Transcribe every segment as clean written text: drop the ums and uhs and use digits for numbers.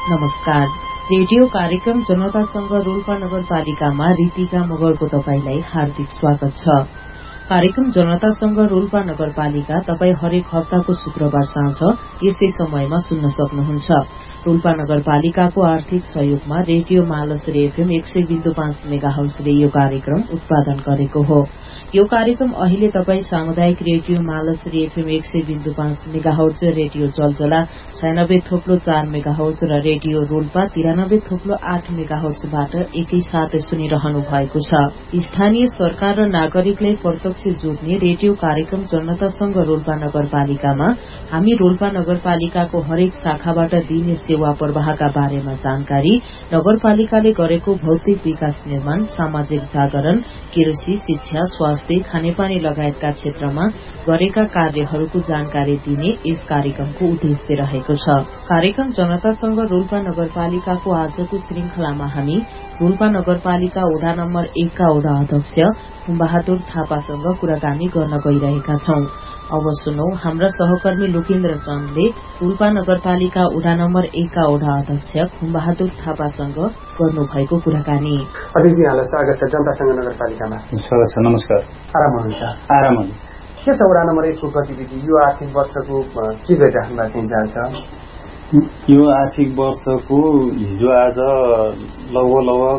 नमस्कार। रेडियो कार्यक्रम जनतासँग रोल्पा नगरपालिकामा रीतिका मगरको तपाईलाई हार्दिक स्वागत छ। कार्यक्रम जनतासँग रोल्पा नगरपालिका तपाई हरेक हप्ताको शुक्रबार साँझ यस्तै समयमा सुन्न सक्नुहुन्छ। रोल्पा नगरपालिकाको आर्थिक सहयोगमा रेडियो मालसरी एफएम 100.5 मेगाहर्जले यो कार्यक्रम उत्पादन गरेको हो। यो कार्यक्रम अहिले तपाई सामुदायिक रेडियो मालसरी एफएम 100.5 मेगाहर्ज, रेडियो जलजला 96.4 मेगाहर्ज र रेडियो रोल्पा 93.8 मेगाहर्जबाट एकैसाथ सुनिरहनु भएको छ। स्थानीय सरकार र नागरिकलाई प्रत्यक्ष जोड्ने रेडियो कार्यक्रम जनतासँग रोल्पा नगरपालिकामा हामी रोल्पा नगरपालिकाको हरेक शाखाबाट दिइने सेवा प्रवाहका बारेमा जानकारी, नगरपालिकाले गरेको भौतिक विकास निर्माण, सामाजिक जागरण, कृषि, शिक्षा, स्वास्थ्य, खानेपानी लगायतका क्षेत्रमा गरेका कार्यहरूको जानकारी दिने यस कार्यक्रमको उद्देश्य रहेको छ। कार्यक्रम जनतासँग रोल्पा नगरपालिकाको आजको श्रृंखलामा हामी रोल्पा नगरपालिका वडा नम्बर 1 का वडा अध्यक्ष खुम्बहादुर थापासँग कुराकानी गर्न गइरहेका छौं। अब सुनौ हाम्रा सहकर्मी लोकेन्द्र चन्दले रोल्पा नगरपालिका वडा नम्बर 1 का वडा अध्यक्ष खुम्बहादुर थापासँग गर्नुभएको कुराकानी। अध्यक्षजी, यहाँलाई स्वागत छ जनतासँग नगरपालिकामा। स्वागत छ। नमस्कार। आराम हुनुहुन्छ? आराम। के छ वडा नम्बर 1 को गतिविधि? यो आर्थिक वर्षको के गरिराख्नु भएको छ? यो आर्थिक वर्षको हिजो आज लगभग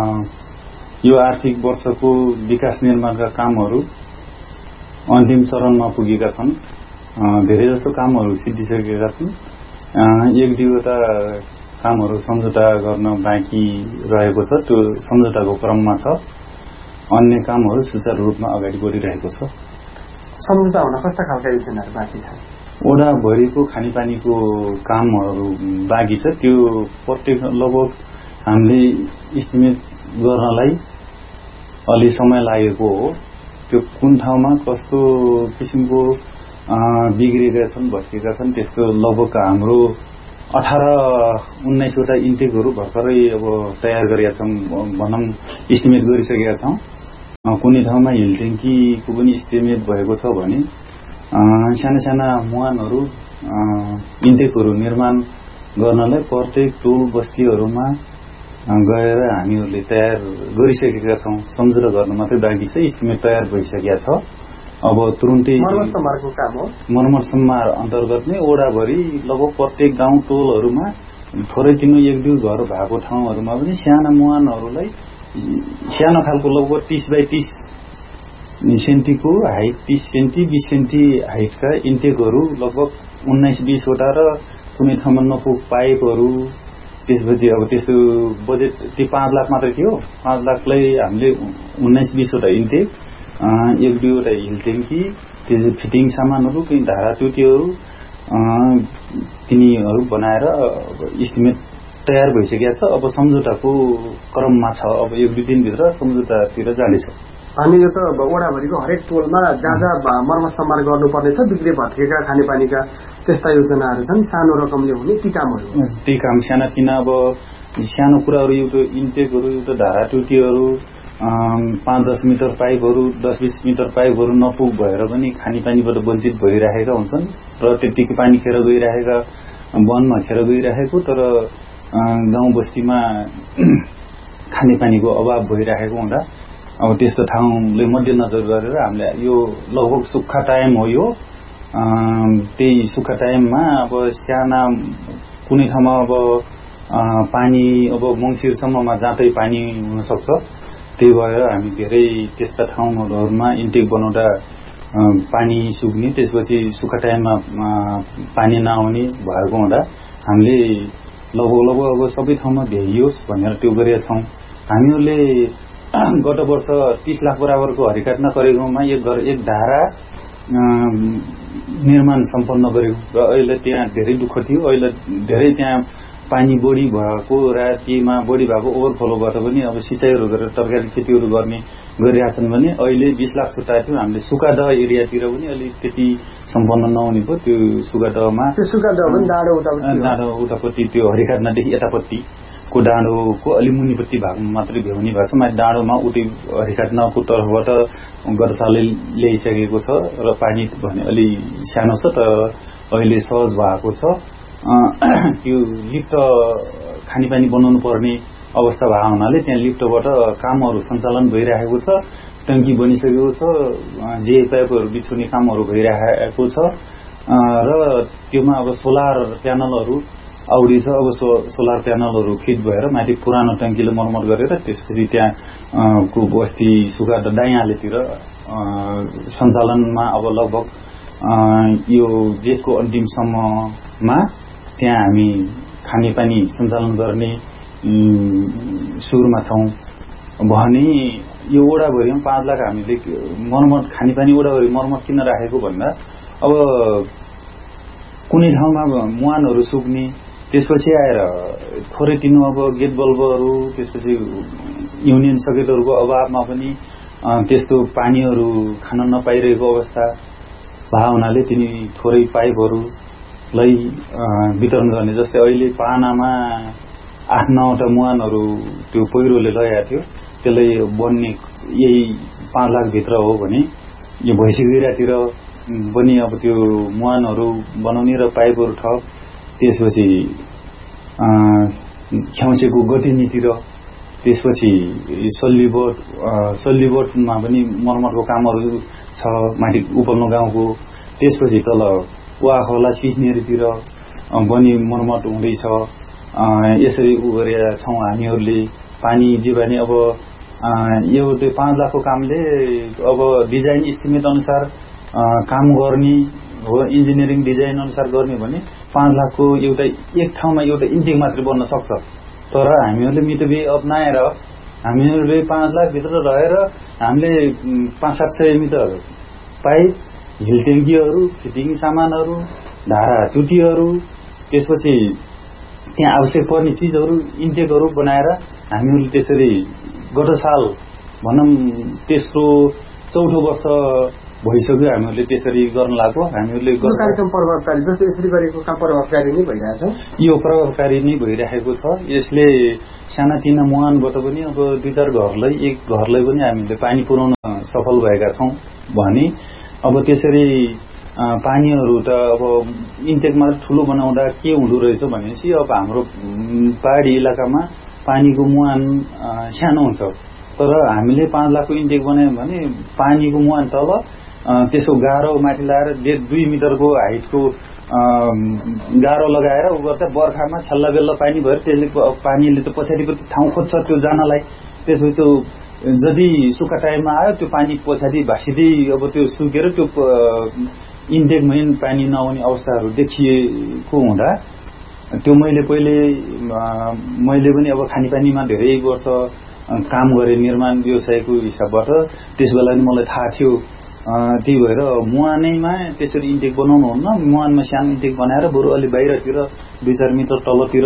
यो आर्थिक वर्षको विकास निर्माणका कामहरू अन्तिम चरणमा पुगेका छन्। धेरै जसो कामहरू सिद्धिसकेका छन्। एक दुईवटा कामहरू सम्झौता गर्न बाँकी रहेको छ, त्यो सम्झौताको क्रममा छ। अन्य कामहरू सुचारू रूपमा अगाडि बढिरहेको छ। सम्झौता हुन कस्ता खालका योजनाहरू बाँकी छन्? वडाभरिको खानेपानीको कामहरू बाँकी छ। त्यो प्रत्येक लगभग हामीले इस्टिमेट गर्नलाई अलि समय लागेको हो। त्यो कुन ठाउँमा कस्तो किसिमको बिग्रेका छन्, भत्केका छन्, त्यस्तो लगभग हाम्रो 18-19 वटा इन्टेकहरू भर्खरै अब तयार गरेका छौँ, भनौँ इस्टिमेट गरिसकेका छौँ। कुनै ठाउँमा हिल ट्याङ्कीको पनि इस्टिमेट भएको छ भने साना साना मुहानहरू इन्टेकहरू निर्माण गर्नलाई प्रत्येक टोल बस्तीहरूमा गएर हामीहरूले तयार गरिसकेका छौँ। सम्झौता गर्न मात्रै बाँकी छ। इस्टिमेट तयार भइसकेका छ। अब तुरुन्तै मर्मत सम्मारको काम हो। मर्मत सम्मार अन्तर्गत नै वडाभरि लगभग प्रत्येक गाउँ टोलहरूमा थोरै तिनो एक दुई घर भएको ठाउँहरूमा पनि साना मुहानहरूलाई सानो खालको लगभग 30 बाई 30 सेन्टीको हाइट, 30 सेन्टी 20 सेन्टी हाइटका इन्टेकहरू लगभग 19-20 वटा र कुनै ठाउँमा नपुग पाइपहरू। त्यसपछि अब त्यस्तो बजेट त्यो 5 लाख मात्रै थियो। 5 लाखलाई हामीले 19-20 वटा इन्टेक, एक दुईवटा हिल ट्याङ्की, त्यो फिटिङ सामानहरू, केही धारा टुटीहरू तिनीहरू बनाएर इस्टिमेट तयार भइसकेको छ। अब सम्झौताको क्रममा छ। अब 1-2 दिनभित्र सम्झौतातिर जानेछ। हामी यो त वडाभरिको हरेक टोलमा जहाँ जहाँ मर्मत सम्मार गर्नुपर्ने छ, बिग्रे भत्केका खानेपानीका त्यस्ता योजनाहरू छन्, सानो रकमले हुने ती कामहरू। ती काम सानातिना अब सानो कुराहरू, एउटा इन्टेकहरू, एउटा धारा टुटीहरू, 5-10 मिटर पाइपहरू, 10-20 मिटर पाइपहरू नपुग भएर पनि खानेपानीबाट वञ्चित भइरहेका हुन्छन् र त्यतिकै पानी खेर गइरहेका, वनमा खेर गइरहेको, तर गाउँ बस्तीमा खानेपानीको अभाव भइरहेको हुँदा अब त्यस्तो ठाउँले मध्यनजर गरेर हामीले यो लगभग सुक्खा टाइम हो। यो त्यही सुक्खा टाइममा अब साना कुनै ठाउँमा अब पानी अब मङ्सिरसम्ममा जाँदै पानी हुनसक्छ। त्यही भएर हामी धेरै त्यस्ता ठाउँहरूमा इन्टेक बनाउँदा पानी सुक्ने, त्यसपछि सुक्खा टाइममा पानी नआउने भएको हुँदा हामीले लगभग अब सबै ठाउँमा भ्याइयोस् भनेर त्यो गरेका छौँ। हामीहरूले गत वर्ष 30 लाख बराबरको हरिकाट्न गरेकोमा एक धारा निर्माण सम्पन्न गरेको र अहिले त्यहाँ धेरै दुःख थियो। अहिले धेरै त्यहाँ पानी बढी भएको, रातिमा बढी भएको ओभरफ्लोबाट पनि अब सिँचाइहरू गरेर तरकारी खेतीहरू गरिरहेछन् भने अहिले 20 लाख छुट्टाएको थियो। हामीले सुकादह एरियातिर पनि अलि त्यति सम्पन्न नहुने भयो। त्यो सुकादहमा डाँडो उतापट्टि त्यो हरिकाट्नदेखि यतापट्टिको डाँडोको अलि मुनिपट्टि भागमा मात्रै भ्याउने भएको छ। माथि डाँडोमा उतै हरिकाट्नको तर्फबाट गत सालले ल्याइसकेको छ र पानी भने अलि सानो छ, तर अहिले सहज भएको छ। त्यो लिफ्ट खानेपानी बनाउनु पर्ने अवस्था भएको हुनाले त्यहाँ लिफ्टबाट कामहरू सञ्चालन भइरहेको छ, टङ्की बनिसकेको छ, जे पाइपहरू बिछाउने कामहरू भइरहेको छ र त्योमा अब सोलर प्यानलहरू आउँदैछ। अब सोलर प्यानलहरू फिट भएर माथि पुरानो टङ्कीले मर्मत गरेर त्यसपछि त्यहाँ को बस्ती सुगा दायाँलेतिर सञ्चालनमा अब लगभग यो जेठको अन्तिमसम्ममा त्यहाँ हामी खानेपानी सञ्चालन गर्ने सुरुमा छौँ भने यो वडाभरिमा 5 लाख हामीले मर्मत खानेपानी वडाभरि मर्मत किन राखेको भन्दा अब कुनै ठाउँमा मुहानहरू सुक्ने, त्यसपछि आएर थोरै तिनो अब गेट बल्बहरू, त्यसपछि युनियन सकेटहरूको अभावमा पनि त्यस्तो पानीहरू खान नपाइरहेको अवस्था भए हुनाले तिनी थोरै पाइपहरूलाई वितरण गर्ने। जस्तै अहिले पानामा 8-9वटा मुहानहरू त्यो पहिरोले लगाएको थियो, त्यसलाई बन्ने यही 5 लाख भित्र हो भने यो भैँसीगैरातिर पनि अब त्यो मुहानहरू बनाउने र पाइपहरू ठप, त्यसपछि ख्याउसेको गटिनीतिर, त्यसपछि सल्लीबोटमा पनि मर्मतको कामहरू छ माथि उपल्लो गाउँको, त्यसपछि तल वाखोला सिस्नेरीतिर पनि मर्मत हुँदैछ। यसरी गरेका छौँ हामीहरूले। पानी जे भने अब यो 5 लाखको कामले अब डिजाइन इस्टिमेट अनुसार काम गर्ने हो, इन्जिनियरिङ डिजाइन अनुसार गर्ने भने 5 लाखको एउटा एक ठाउँमा एउटा इन्टेक मात्रै बन्न सक्छ। तर हामीहरूले मितव्य अपनाएर हामीहरूले 5 लाख भित्र रहेर हामीले 500-700 मिटर पाइप, हिल ट्याङ्कीहरू, फिटिङ सामानहरू, धारा टुटीहरू, त्यसपछि त्यहाँ आवश्यक पर्ने चिजहरू इन्टेकहरू बनाएर हामीहरूले त्यसरी गत साल भनौँ तेस्रो चौथो वर्ष भइसक्यो हामीहरूले त्यसरी गर्न लाग्यो। हामीहरूले कार्यक्रम प्रभावकारी जस्तो यसरी गरेको काम प्रभावकारी नै भइरहेछ। यो प्रभावकारी नै भइरहेको छ। यसले सानातिना मुहानबाट पनि अब 2-4 घरलाई, एक घरलाई पनि हामीले पानी पुर्याउन सफल भएका छौँ भने अब त्यसरी पानीहरू त अब इन्टेकमा ठुलो बनाउँदा के हुँदो रहेछ भनेपछि अब हाम्रो पहाडी इलाकामा पानीको मुहान सानो हुन्छ, तर हामीले 5 लाखको इन्टेक बनायौँ भने पानीको मुहान तल त्यसको गाह्रो माथि लगाएर 1.5-2 मिटरको हाइटको गाह्रो लगाएर उ गर्दा बर्खामा छल्ला बेल्ला पानी भएर त्यसले पानीले त पछाडिपट्टि ठाउँ खोज्छ त्यो जानलाई। त्यसपछि त्यो यदि सुक्खा टाइममा आयो त्यो पानी पछाडि भासिँदै अब त्यो सुकेर त्यो इन्टेकमै पानी नआउने अवस्थाहरू देखिएको हुँदा त्यो मैले पनि अब खानेपानीमा धेरै वर्ष काम गरेँ निर्माण व्यवसायको हिसाबबाट, त्यस बेला नि मलाई थाहा थियो। त्यही भएर मुहानैमा त्यसरी इन्टेक बनाउनुहुन्न, मुहानमा सानो इन्टेक बनाएर बरु अलि बाहिरतिर 2-4 मिटर तलतिर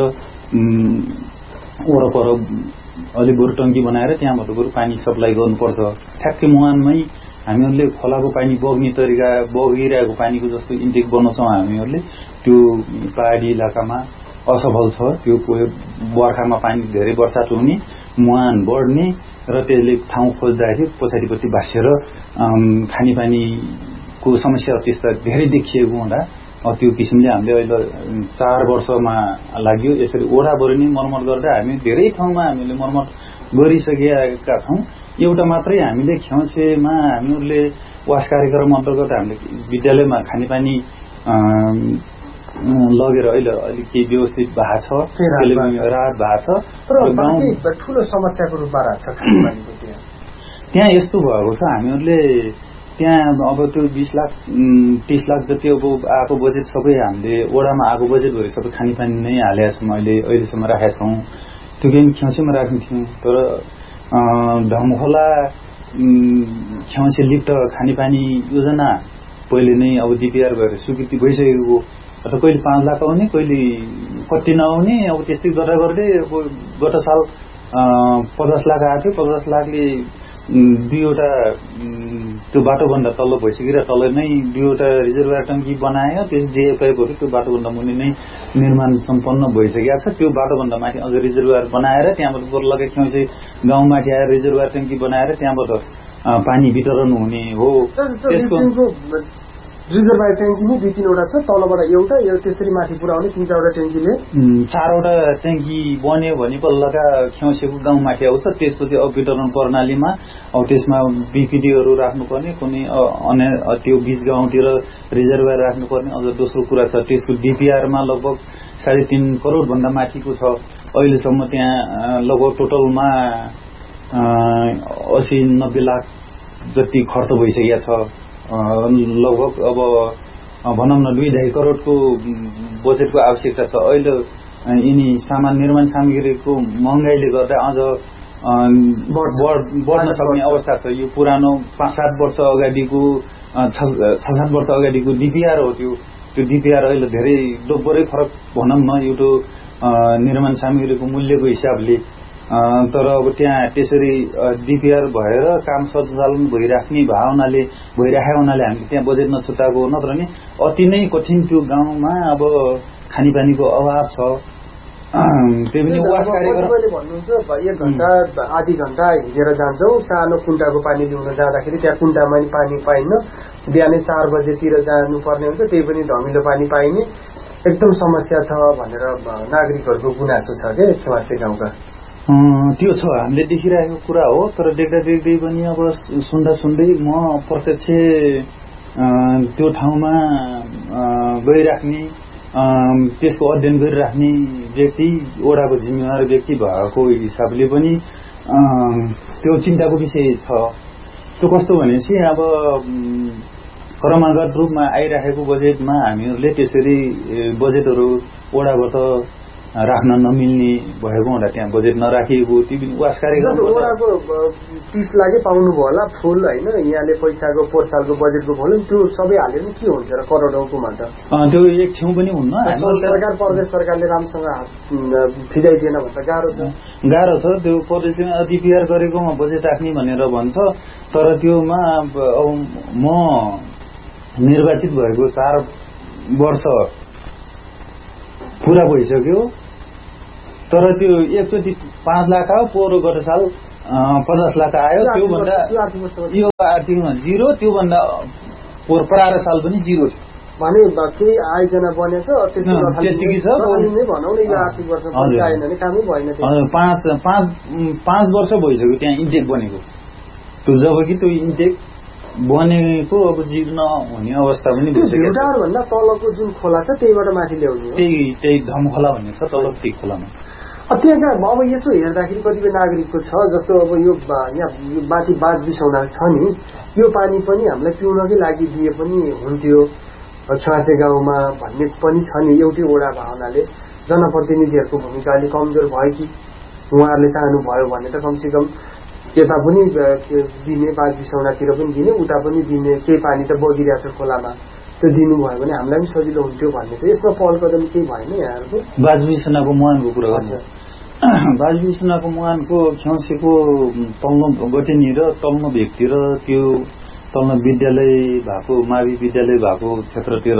वरपर अलि बरु टङ्की बनाएर त्यहाँबाट बरु पानी सप्लाई गर्नुपर्छ। ठ्याक्कै मुहानमै हामीहरूले खोलाको पानी बग्ने तरिका, बगिरहेको पानीको जस्तो इन्टेक बनाउँछौँ हामीहरूले, त्यो पहाडी इलाकामा असफल छ। त्यो बर्खामा पानी धेरै बर्सात हुने, मुहान बढ्ने र त्यसले ठाउँ खोज्दाखेरि पछाडिपट्टि भाँसिएर खानेपानीको समस्या त्यस्ता धेरै देखिएको हुँदा त्यो किसिमले हामीले अहिले 4 वर्षमा लाग्यो। यसरी वडाभरि नै मर्मत गर्दा हामी धेरै ठाउँमा हामीले मर्मत गरिसकेका छौँ। एउटा मात्रै हामीले ख्याउसेमा हामीहरूले वास कार्यक्रम अन्तर्गत हामीले विद्यालयमा खानेपानी लगेर अहिले अलिक केही व्यवस्थित भएको छ, राहत भएको छ। तर ठुलो समस्याको रूपमा राहत छ खानेपानीको। त्यहाँ यस्तो भएको छ, हामीहरूले त्यहाँ अब त्यो 20-30 लाख जति अब आएको बजेट सबै हामीले वडामा आएको बजेटभरि सबै खानेपानी नै हालेका छौँ, अहिलेसम्म राखेका छौँ। त्यो गेम ख्याउसेमा राख्ने थियौँ, तर ढमखोला ख्याउसे लिफ्ट खानेपानी योजना पहिले नै अब डिपिआर भएर स्वीकृति भइसकेको, कहिले 5 लाख आउने, कहिले कति नआउने, अब त्यस्तै गर्दै अब गत साल 50 लाख आएको थियो। 50 लाखले 2वटा त्यो बाटोभन्दा तल्लो भइसकेर तल नै 2वटा रिजर्भर टङ्की बनायो। त्यस जेएफआईहरू त्यो बाटोभन्दा मुनि नै निर्माण सम्पन्न भइसकेको छ। त्यो बाटोभन्दा माथि अझ रिजर्भर बनाएर त्यहाँबाट बरु लगे ख्याउसे गाउँमाथि आएर रिजर्भर टङ्की बनाएर त्यहाँबाट पानी वितरण हुने हो। त्यसको रिजर्भर ट्याङ्की नै 2-3वटा छ, तलबाट एउटा त्यसरी माथि पुर्याउने 3-4वटा ट्याङ्कीले 4वटा ट्याङ्की बन्यो भने बल्लका खेउसेको गाउँमाथि आउँछ। त्यसपछि अब वितरण प्रणालीमा अब त्यसमा बीपीडीहरू राख्नुपर्ने, कुनै अन्य त्यो बीच गाउँतिर रिजर्भर राख्नुपर्ने। अझ दोस्रो कुरा छ त्यसको डीपीआरमा लगभग 3.5 करोड भन्दा माथिको छ। अहिलेसम्म त्यहाँ लगभग टोटलमा 80-90 लाख जति खर्च भइसकेको छ। लगभग अब भनौँ न 2-2.5 करोडको बजेटको आवश्यकता छ। अहिले यिनी निर्माण सामग्रीको महँगाइले गर्दा अझ बढ्न सक्ने अवस्था छ। यो पुरानो 5-7 वर्ष अगाडिको 6-7 वर्ष अगाडिको डीपीआर हो। त्यो डीपीआर अहिले धेरै दोब्बरै फरक भनौँ न यो निर्माण सामग्रीको मूल्यको हिसाबले। तर अब त्यहाँ त्यसरी डीपीआर भएर काम सञ्चालन भइराखे हुनाले हामीले त्यहाँ बजेट नछुटाएको हो। नत्र नि अति नै कठिन त्यो गाउँमा अब खानेपानीको अभाव छ। त्यही पनि वास कार्यक्रम भन्नुहुन्छ 1 घण्टा आधी घण्टा हिँडेर जान्छौँ, सानो कुण्टाको पानी ल्याउन जाँदाखेरि त्यहाँ कुण्टामा पानी पाइन्न, बिहानै 4 बजेतिर जानुपर्ने हुन्छ, त्यही पनि धमिलो पानी पाइने एकदम समस्या छ भनेर नागरिकहरूको गुनासो छ के खेमासे गाउँका। त्यो छ, हामीले देखिरहेको कुरा हो। तर देख्दै पनि अब सुन्दै म प्रत्यक्ष त्यो ठाउँमा गइराख्ने, त्यसको अध्ययन गरिराख्ने व्यक्ति, वडाको जिम्मेवार व्यक्ति भएको हिसाबले पनि त्यो चिन्ताको विषय छ। त्यो कस्तो भनेपछि अब क्रमागत रूपमा आइरहेको बजेटमा हामीहरूले त्यसरी बजेटहरू वडाबाट राख्न नमिल्ने भएको हुँदा त्यहाँ बजेट नराखिएको त्यो पनि वास कार्यक्रम वडाको 30 लाख पाउनुभयो होला फुल होइन, यहाँले पैसाको पोहोर बजेटको भयो त्यो सबै हालेर के हुन्छ र करोडौँकोमा त त्यो एक छेउ पनि हुन्न। सरकार प्रदेश सरकारले राम्रोसँग फिजाइदिएन भन्दा गाह्रो छ। त्यो प्रदेशले डीपीआर गरेकोमा बजेट राख्ने भनेर भन्छ। तर त्योमा अब म निर्वाचित भएको 4 वर्ष पुरा भइसक्यो। तर त्यो एकचोटि 5 लाख आयो, पोहोर गत साल 50 लाख आयो। त्योभन्दा यो आर्थिकमा 0, त्योभन्दा पोहोर 18 साल पनि 0 थियो भने केही आयोजना बनेछ त्यतिकै छ भनौँ न। यो आर्थिक वर्ष आएन भने कामै भएन। 5 वर्ष भइसक्यो त्यहाँ इन्टेक बनेको। त्यो जबकि त्यो इन्टेक बनेको अब जीर्ण हुने अवस्था पनि भइसक्यो। भन्दा तलको जुन खोला छ त्यहीबाट माथि ल्याउने त्यही धमखोला भन्ने छ तल त्यही खोलामा। त्यहाँ अब यसो हेर्दाखेरि कतिपय नागरिकको छ जस्तो अब यो यहाँ माथि बाँध बिसाउना छ नि, यो पानी पनि हामीलाई पिउनकै लागि दिए पनि हुन्थ्यो छुवासे गाउँमा भन्ने पनि छ नि। एउटै वडा भावनाले जनप्रतिनिधिहरूको भूमिका अलिक कमजोर भयो कि उहाँहरूले चाहनुभयो भने त कमसेकम यता पनि दिने, बाँध बिसाउनातिर पनि दिने, उता पनि दिने, केही पानी त बगिरहेको छ खोलामा, त्यो दिनुभयो भने हामीलाई पनि सजिलो हुन्थ्यो भन्ने छ। यसमा पहल कदम केही भएन यहाँहरूको? बाँध बिसाउनाको मुहानको कुरा गर्छ। बाँध बिसाउनाको मुहानको खेउसेको तल्लो गटेनी र तल्लो भेगतिर त्यो तल्लो विद्यालय भएको, मावि विद्यालय भएको क्षेत्रतिर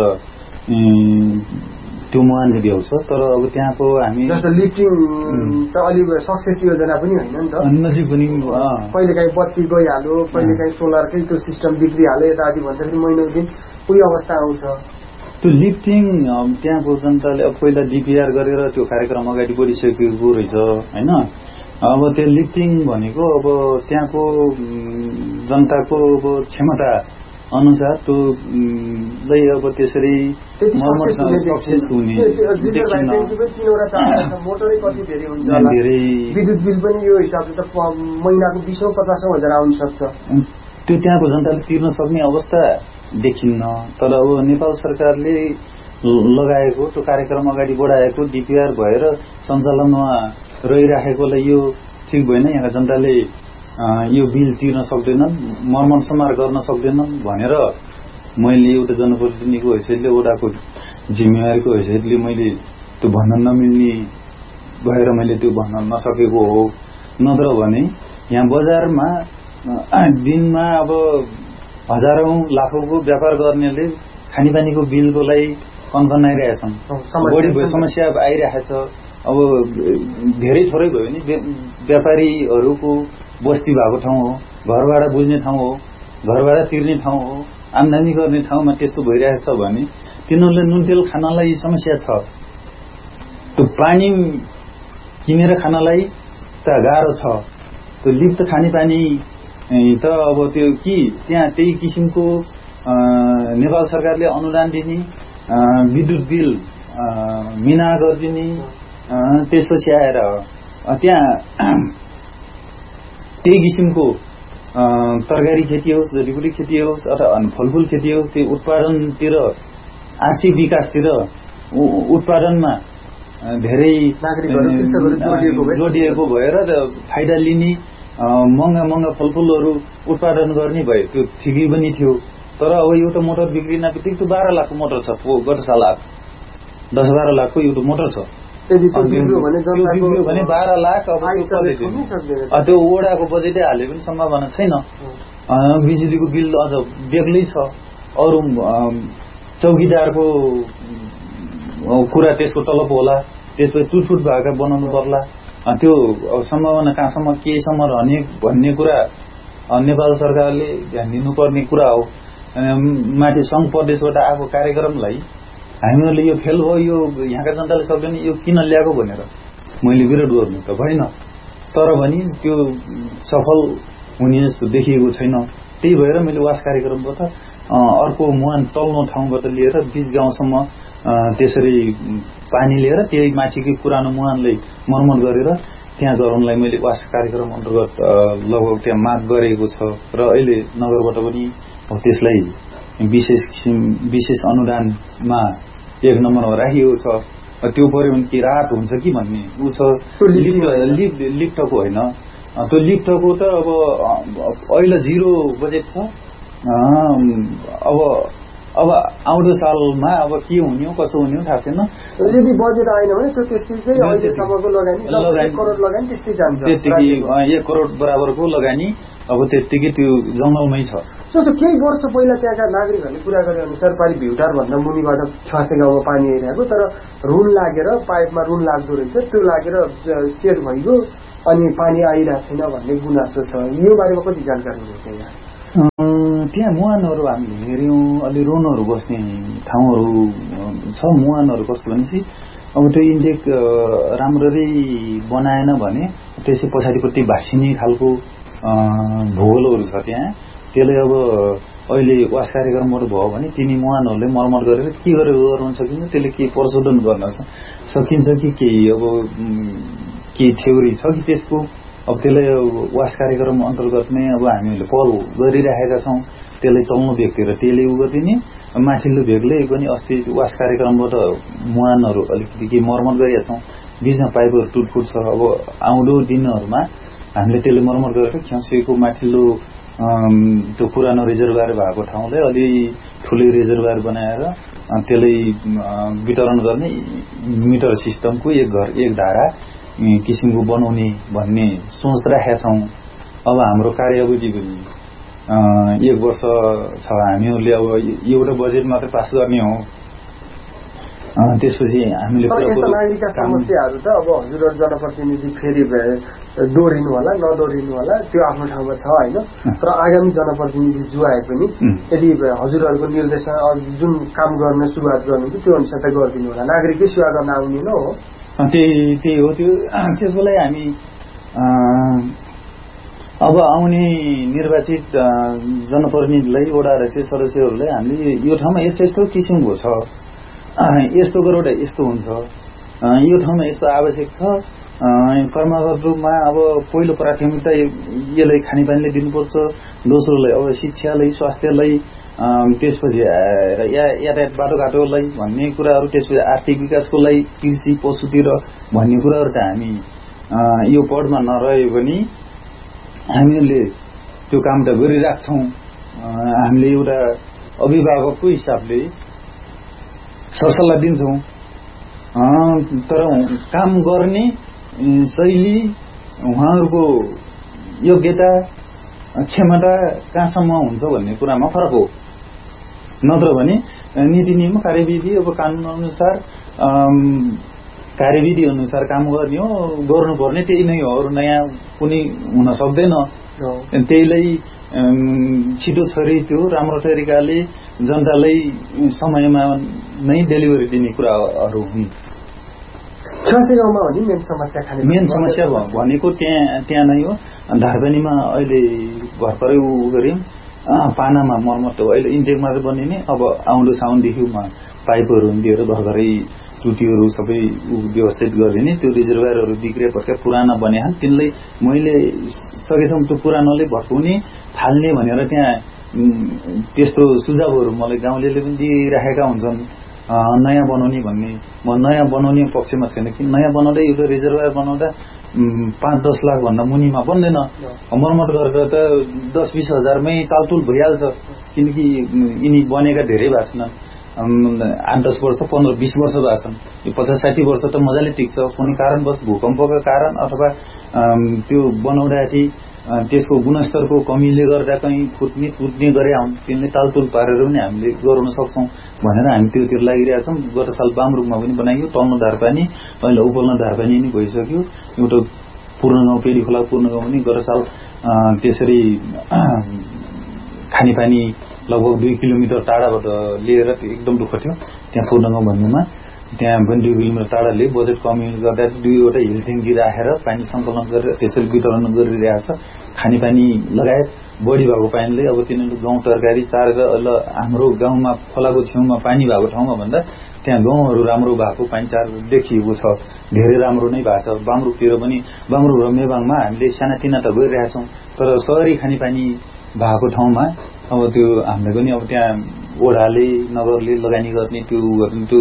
त्यो मुहान भ्याउँछ। तर अब त्यहाँको हामी जस्तो लिफ्टिङ त अलिक सक्सेस योजना पनि होइन नि त। नजिक पनि कहिलेकाहीँ बत्ती गइहाल्यो, कहिलेकाहीँ सोलरकै त्यो सिस्टम बिग्रिहाल्यो, यतादि भन्दाखेरि महिनौ दिन उही अवस्था आउँछ। त्यो लिफ्टिङ त्यहाँको जनताले अब पहिला डीपीआर गरेर त्यो कार्यक्रम अगाडि बढिसकेको रहेछ होइन। अब त्यो लिफ्टिङ भनेको अब त्यहाँको जनताको अब क्षमता अनुसार त्यो अब त्यसरी सक्सेस हुने मोटरै कति धेरै हुन्छ, विद्युत बिल पनि यो हिसाबले त महिनाको 20,000-50,000 आउन सक्छ। त्यो त्यहाँको जनताले तिर्न सक्ने अवस्था देखिन्न। तर अब नेपाल सरकारले लगाएको त्यो कार्यक्रम अगाडि बढाएको डीपीआर भएर सञ्चालनमा रहिराखेकोलाई यो ठिक भएन। यहाँका जनताले यो बिल तिर्न सक्दैनन्, मर्मत समार गर्न सक्दैनन् भनेर मैले एउटा जनप्रतिनिधिको हैसियतले, वडाको जिम्मेवारीको हैसियतले मैले त्यो भन्न नमिल्ने भएर मैले त्यो भन्न नसकेको हो। नत्र भने यहाँ बजारमा दिनमा अब हजारौं लाखौंको व्यापार गर्नेले खानेपानीको बिलको लागि कन्कनाइरहेछन्। बढी समस्या आइरहेछ। अब धेरै थोरै भयो भने व्यापारीहरूको बस्ती भएको ठाउँ हो, घरबाट बुझ्ने ठाउँ हो, घरबाट तिर्ने ठाउँ हो, आम्दानी गर्ने ठाउँमा त्यस्तो भइरहेछ भने तिनीहरूले नुन तेल खानलाई समस्या छ। त्यो पानी किनेर खानलाई त गाह्रो छ। त्यो लिफ्ट खानेपानी त अब त्यो त्यहाँ त्यही किसिमको नेपाल सरकारले अनुदान दिने, विद्युत बिल मिना गरिदिने, त्यसपछि आएर त्यहाँ त्यही किसिमको तरकारी खेती होस्, जडीबुटी खेती होस् अथवा फलफुल खेती होस्, त्यो उत्पादनतिर आर्थिक विकासतिर उत्पादनमा धेरै जोडिएको भएर फाइदा लिने, महँगा फलफुलहरू उत्पादन गर्ने भयो। त्यो ठिकै पनि थियो। तर अब एउटा मोटर बिग्रिन बित्तिकै त्यो 12 लाखको मोटर छ। गत साल 10-12 लाखको एउटा मोटर छ। बिग्रियो भने 12 लाख अब त्यो वडाको बजेटै हाले पनि सम्भावना छैन। बिजुलीको बिल अझ बेग्लै छ। अरू चौकीदारको कुरा त्यसको तलब होला, त्यसपछि टुटफुट भएका बनाउनु पर्ला। त्यो सम्भावना कहाँसम्म केसम्म रहने भन्ने कुरा नेपाल सरकारले ध्यान दिनुपर्ने कुरा हो। माथि सङ्घ प्रदेशबाट आएको कार्यक्रमलाई हामीहरूले यो फेल भयो, यो यहाँका जनताले सक्दैन, यो किन ल्याएको भनेर मैले विरोध गर्नु त भएन। तर पनि त्यो सफल हुने जस्तो देखिएको छैन। त्यही भएर मैले वास कार्यक्रमबाट अर्को मुहान तल्लो ठाउँबाट लिएर 20 गाउँसम्म त्यसरी पानी लिएर त्यही माथिकै पुरानो मुहानलाई मर्मत गरेर त्यहाँ गराउनलाई मैले वास कार्यक्रम अन्तर्गत लगभग त्यहाँ माग गरेको छ। र अहिले नगरबाट पनि त्यसलाई विशेष अनुदानमा 1 नम्बरमा राखिएको छ। त्यो पर्यो भने के राहत हुन्छ कि भन्ने उ छ। लिफ्टको होइन, त्यो लिफ्टको त अब अहिले 0 बजेट छ। अब आउँदो सालमा अब के हुने हो कसो हुने हो थाहा छैन। यदि बजेट आएन भने त्यो त्यतिकै अहिलेसम्मको लगानी 1 करोड लगानी त्यस्तै जान्छ। त्यतिकै 1 करोड बराबरको लगानी अब त्यतिकै त्यो जङ्गलमै छ। जस्तो केही वर्ष पहिला त्यहाँका नागरिकहरूले कुरा गरे अनुसार पारि भ्युटार भन्दा मुनिबाट छासे गाउँमा पानी आइरहेको, तर रुन लागेर पाइपमा रुन लाग्दो रहेछ, त्यो लागेर सेट भइगयो अनि पानी आइरहेको छैन भन्ने गुनासो छ। यो बारेमा कति जानकारी हुनुहुन्छ यहाँ? त्यहाँ मुहानहरू हामीले हेऱ्यौँ, अलि रोनहरू बस्ने ठाउँहरू छ। मुहानहरू कस्तो भनेपछि अब त्यो इन्टेक राम्ररी बनाएन भने त्यसै पछाडिपट्टि भाँसिने खालको भूगोलहरू छ त्यहाँ। त्यसले अब अहिले वास कार्यक्रमबाट भयो भने तिनी मुहानहरूले मर्मत गरेर के गरेर गर्न सकिन्छ, त्यसले के प्रशोधन गर्न सकिन्छ कि केही अब केही थ्योरी छ कि त्यसको। अब त्यसलाई वास कार्यक्रम अन्तर्गत नै अब हामीहरूले पहल गरिरहेका छौँ। त्यसलाई तल्लो भेगतिर त्यसले गरिदिने, माथिल्लो भेगले पनि अस्ति वास कार्यक्रमबाट मुहानहरू अलिकति केही मर्मत गरेका छौँ। बिचमा पाइपहरू टुटफुट छ। अब आउँदो दिनहरूमा हामीले त्यसले मर्मत गरेर खियाउँसेको माथिल्लो त्यो पुरानो रिजर्भर भएको ठाउँलाई अलि ठुलै रिजर्भर बनाएर त्यसलाई वितरण गर्ने मिटर सिस्टमको एक घर एक धारा किसिमको बनाउने भन्ने सोच राखेका छौँ। अब हाम्रो कार्यविधि पनि 1 वर्ष छ। हामीहरूले अब एउटा बजेट मात्र पास गर्ने हो। त्यसपछि हामीले यस्ता नागरिकका समस्याहरू त अब हजुरहरू जनप्रतिनिधि फेरि दोहोरिनु होला नदोहोरिनु होला त्यो आफ्नो ठाउँमा छ होइन। तर आगामी जनप्रतिनिधि जो आए पनि यदि हजुरहरूको निर्देशन जुन काम गर्न सुरुवात गर्नुहुन्छ त्यो अनुसार त गरिदिनु होला। नागरिकै सेवा गर्न आउने न हो। त्यही हो। त्यसको लागि हामी अब आउने निर्वाचित जनप्रतिनिधिलाई वडा अध्यक्ष सदस्यहरूलाई हामीले यो ठाउँमा यस्तो किसिमको छ, यस्तो गरेर यस्तो हुन्छ, यो ठाउँमा यस्तो आवश्यक छ। कर्मगत रूपमा अब पहिलो प्राथमिकता यसलाई खानेपानीले दिनुपर्छ, दोस्रोलाई अब शिक्षालाई, स्वास्थ्यलाई, त्यसपछि यातायात बाटोघाटोलाई भन्ने कुराहरू, त्यसपछि आर्थिक विकासको लागि कृषि पशुतिर भन्ने कुराहरू त हामी यो पदमा नरहे पनि हामीहरूले त्यो काम त गरिराख्छौँ। हामीले एउटा अभिभावकको हिसाबले सरसल्लाह दिन्छौँ। तर काम गर्ने शैली, उहाँहरूको योग्यता क्षमता कहाँसम्म हुन्छ भन्ने कुरामा फरक हो। नत्र भने नीति नियम कार्यविधि अब कानुन अनुसार कार्यविधि अनुसार काम गर्ने हो, गर्नुपर्ने त्यही नै हो। अरू नयाँ कुनै हुन सक्दैन। त्यहीलाई छिटो छरी त्यो राम्रो तरिकाले जनतालाई समयमा नै डेलिभरी दिने कुराहरू हुन्। गाउँमा हो नि मेन समस्या भनेको त्यहाँ नै हो। धारपानीमा अहिले भर्खरै गर्यौँ पानामा मर्मत हो। अहिले इन्टेक मात्रै बनिने, अब आउँदो साउनदेखिमा पाइपहरू दिएर भर्खरै टुटीहरू सबै व्यवस्थित गरिदिने। त्यो रिजर्भरहरू बिग्रिए भर्खर पुराना बने तिनलाई मैले सकेसम्म त्यो पुरानोले भत्काउने थाल्ने भनेर त्यहाँ त्यस्तो सुझावहरू मलाई गाउँलेले पनि दिइराखेका हुन्छन्। नयाँ बनाउने भन्ने, म नयाँ बनाउने पक्षमा छैन। कि नयाँ बनाउँदा एउटा रिजर्भर बनाउँदा 5-10 लाख भन्दा मुनिमा बन्दैन। मर्मत गरेर त 10-20 हजारमै तालतुल भइहाल्छ। किनकि यिनी बनेका धेरै भएको छन्, 8-10 वर्ष 15-20 वर्ष भएको छन्। यो 50-60 वर्ष त मजाले टिक्छ। कुनै कारणवश भूकम्पको कारण अथवा त्यो बनाउँदाखेरि त्यसको गुणस्तरको कमीले गर्दा कहीँ फुट्ने गरे तिनले तालतुल पारेर पनि हामीले गराउन सक्छौँ भनेर हामी त्योतिर लागिरहेका छौँ। गत साल बामरुङमा पनि बनाइयो, तल्लो धारपानी, अहिले उपल्लो धारपानी नै भइसक्यो। एउटा पूर्णगाउँ पेडी खोला पूर्णगाउँ पनि गत साल त्यसरी खानेपानी लगभग 2 किलोमिटर टाढाबाट लिएर एकदम दुःख थियो त्यहाँ पूर्णगाउँ भन्नेमा। त्यहाँ पनि 2 किलोमिटर टाढाले बजेट कमीले गर्दा 2वटा हिल ट्याङ्की राखेर पानी सङ्कलन गरेर त्यसरी वितरण गरिरहेछ। खानेपानी लगायत बढी भएको पानीले अब तिनीहरू गाउँ तरकारी चारेर हाम्रो गाउँमा खोलाको छेउमा पानी भएको ठाउँमा भन्दा त्यहाँ गाउँहरू राम्रो भएको पानी चार देखिएको छ। धेरै राम्रो नै भएको छ। बामरुङतिर पनि, बामरुङ र मेबाङमा हामीले सानातिना त गरिरहेछौँ, तर सहरी खानेपानी भएको ठाउँमा अब त्यो हामीले पनि अब त्यहाँ ओडाले नगरले लगानी गर्ने त्यो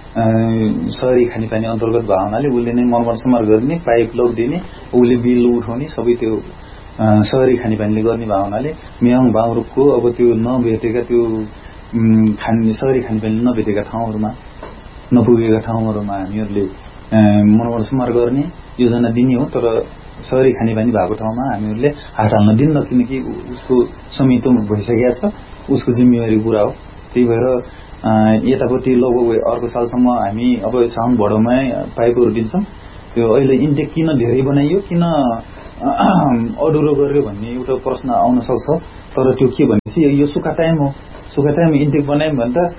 सहरी खानेपानी अन्तर्गत भएको हुनाले उसले नै मर्मतसम्म गर्ने, पाइप लगिदिने, उसले बिल उठाउने सबै त्यो सहरी खानेपानीले गर्ने भएको हुनाले मेबाङ बामरुङको अब त्यो नभेटेका त्यो सहरी खानेपानी नभेटेका ठाउँहरूमा नपुगेका ठाउँहरूमा हामीहरूले मर्मतसम्म गर्ने योजना दिने हो। तर सहरी खानेपानी भएको ठाउँमा हामीहरूले हात हाल्न दिन्न, किनकि उसको स्वामित्व भइसकेको छ, उसको जिम्मेवारी पुरा हो। त्यही भएर यतापट्टि लगभग अर्को सालसम्म हामी अब साउन भदौमा पाइपहरू दिन्छौँ। त्यो अहिले इन्टेक किन धेरै बनाइयो, किन अधुरो गर्यो भन्ने एउटा प्रश्न आउन सक्छ। तर त्यो के भनेपछि यो सुक्खा टाइम हो। सुक्खा टाइम इन्टेक बनायौँ भने त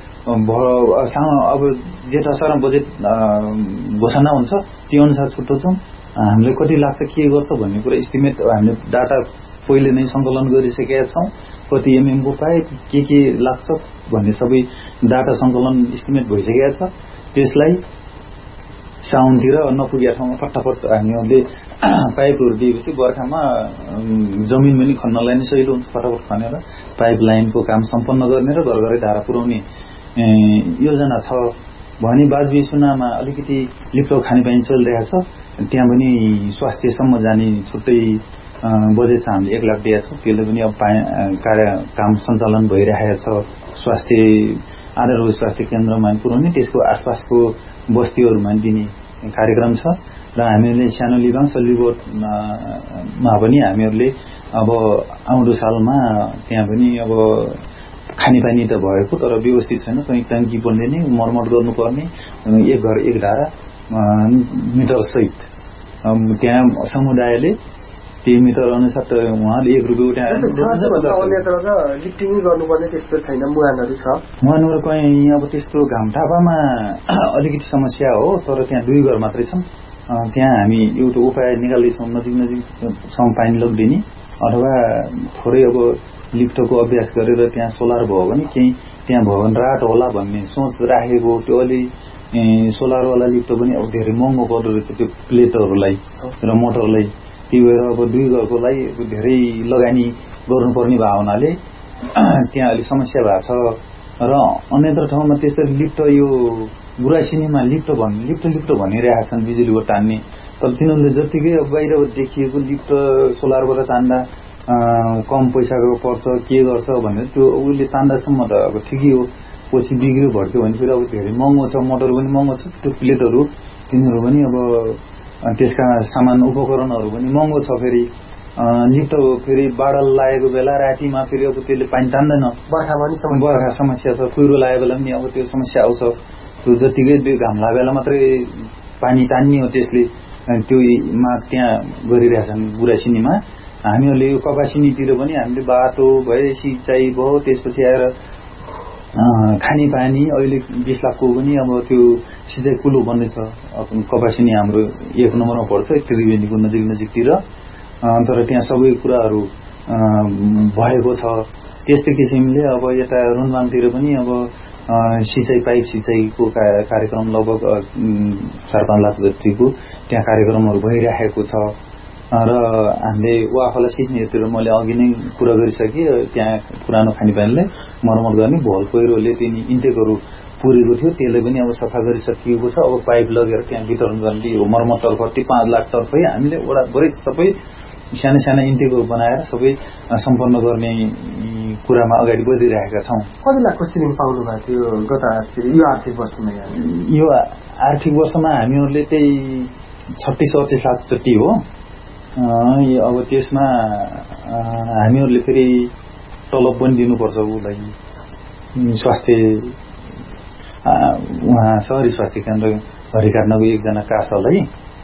अब जेठ असारमा बजेट घोषणा हुन्छ, त्यो अनुसार छुट्याउँछौँ। हामीलाई कति लाग्छ, के गर्छ भन्ने कुरा इस्टिमेट हामीले डाटा पहिले नै सङ्कलन गरिसकेका छौँ। कति एमएमको पाइप के लाग्छ भन्ने सबै डाटा सङ्कलन इस्टिमेट भइसकेको छ। त्यसलाई साउनतिर नपुगेका ठाउँमा फटाफट हामीहरूले पाइपहरू दिएपछि बर्खामा जमिन पनि खन्नलाई नै सजिलो हुन्छ। फटाफट खनेर पाइप लाइनको काम सम्पन्न गर्ने र घर घरै धारा पुर्याउने योजना छ भने बाजबिसुनामा अलिकति लिफ्ट खानेपानी चलिरहेको छ। त्यहाँ पनि स्वास्थ्यसम्म जाने छुट्टै बजेट छ, हामीले 1 लाख दिएको छौँ। त्यसले पनि अब काम सञ्चालन भइरहेको छ। स्वास्थ्य आधारभूत स्वास्थ्य केन्द्रमा पुर्याउने, त्यसको आसपासको बस्तीहरूमा दिने कार्यक्रम छ। र हामीले सानो लिबाङ सल्लीबोटमा पनि हामीहरूले अब आउँदो सालमा त्यहाँ पनि अब खानेपानी त भएको तर व्यवस्थित छैन, कहीँ ट्याङ्की बन्दिने, मर्मत गर्नुपर्ने, एक घर एक धारा मिटर सहित त्यहाँ समुदायले त्यही मिटर अनुसार त उहाँले 1 रुपियाँ लिफ्टिङै गर्नुपर्ने त्यस्तो छैन। मुहानहरू छ, मुहानहरू कहीँ अब त्यस्तो घामठापामा अलिकति समस्या हो, तर त्यहाँ 2 घर मात्रै छन्। त्यहाँ हामी एउटा उपाय निकाल्दैछौँ, नजिकसम्म पानी लगिदिने अथवा थोरै अब लिफ्टको अभ्यास गरेर त्यहाँ सोलर भयो भने केही त्यहाँ भयो भने राहत होला भन्ने सोच राखेको। त्यो अलि सोलरवाला लिफ्ट पनि अब धेरै महँगो पर्दो रहेछ त्यो प्लेटहरूलाई र मोटरलाई। त्यही भएर अब 2 घरको लागि धेरै लगानी गर्नुपर्ने भएको हुनाले त्यहाँ अलिक समस्या भएको छ। र अन्यत्र ठाउँमा त्यसरी लिफ्ट यो गुरासिनीमा लिफ्ट भनिरहेका छन् बिजुलीबाट तान्ने, तर तिनीहरूले जतिकै अब बाहिर देखिएको लिफ्ट सोलरबाट तान्दा कम पैसाको पर्छ के गर्छ भनेर त्यो उसले तान्दासम्म त अब ठिकै हो। पछि बिग्रियो भड्क्यो भने फेरि अब धेरै महँगो छ, मोटर पनि महँगो छ, त्यो प्लेटहरू तिनीहरू पनि अब त्यसका सामान उपकरणहरू पनि महँगो छ। फेरि लिफ्ट फेरि बाडल लागेको बेला रातिमा फेरि अब त्यसले पानी तान्दैन, बर्खा समस्या छ। कुहिरो लागेको बेला पनि अब त्यो समस्या आउँछ। त्यो जतिकै घाम लागेको बेला मात्रै पानी तान्ने हो त्यसले। त्योमा त्यहाँ गरिरहेछन् गुरासिनीमा हामीहरूले यो कपासिनीतिर पनि हामीले बाटो भए सिँचाइ भयो, त्यसपछि आएर खानेपानी अहिले 20 लाखको पनि अब त्यो सिँचाइ कुलो बन्दैछ। कपासिनी हाम्रो 1 नम्बरमा पर्छ त्रिवेणीको नजिकतिर, तर त्यहाँ सबै कुराहरू भएको छ। त्यस्तै किसिमले अब यता रुनबाङतिर पनि अब सिँचाइ पाइप सिँचाइको कार्यक्रम लगभग 4-5 लाख जतिको त्यहाँ कार्यक्रमहरू भइरहेको छ। र हामीले वाखला सिस्नेतिर मैले अघि नै कुरा गरिसकेँ, त्यहाँ पुरानो खानेपानीलाई मर्मत गर्ने भल पहिरोले तिनी इन्टेकहरू पुरेको थियो, त्यसले पनि अब सफा गरिसकिएको छ। अब पाइप लगेर त्यहाँ वितरण गर्ने हो मर्मततर्फ 5 लाख तर्फै हामीले वडाभरि सबै साना साना इन्टेकहरू बनाएर सबै सम्पन्न गर्ने कुरामा अगाडि बढिरहेका छौँ। कति लाखको सिलिङ पाउनु भएको थियो यो आर्थिक वर्षमा? यो आर्थिक वर्षमा हामीहरूले त्यही 36-38 लाख जति हो। अब त्यसमा हामीहरूले फेरि तलब पनि दिनुपर्छ उसलाई, स्वास्थ्य उहाँ सहरी स्वास्थ्य केन्द्र हरिकाट्नको एकजना कासालाई